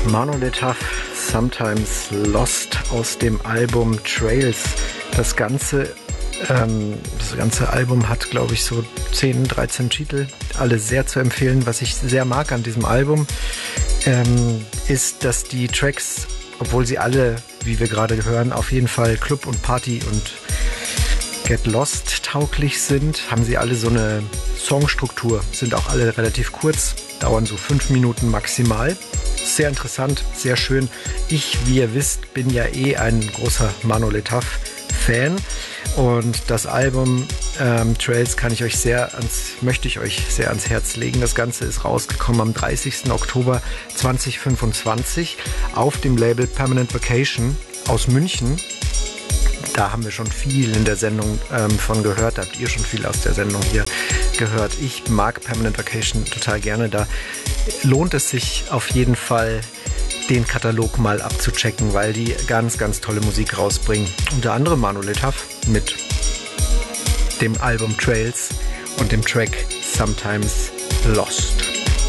Monolith Huff, Sometimes Lost aus dem Album Trails. Das ganze Album hat, glaube ich, so 10, 13 Titel. Alle sehr zu empfehlen. Was ich sehr mag an diesem Album, ist, dass die Tracks, obwohl sie alle, wie wir gerade hören, auf jeden Fall Club und Party und Get Lost tauglich sind, haben sie alle so eine Songstruktur, sind auch alle relativ kurz, dauern so 5 Minuten maximal. Sehr interessant, sehr schön. Ich, wie ihr wisst, bin ja ein großer Monolith Huff Fan und das Album Trails möchte ich euch sehr ans Herz legen. Das Ganze ist rausgekommen am 30. Oktober 2025 auf dem Label Permanent Vacation aus München. Da haben wir schon viel in der Sendung von gehört. Da habt ihr schon viel aus der Sendung hier gehört. Ich mag Permanent Vacation total gerne. Da lohnt es sich auf jeden Fall, den Katalog mal abzuchecken, weil die ganz, ganz tolle Musik rausbringen. Unter anderem Monolith Huff mit dem Album Trails und dem Track Sometimes Lost.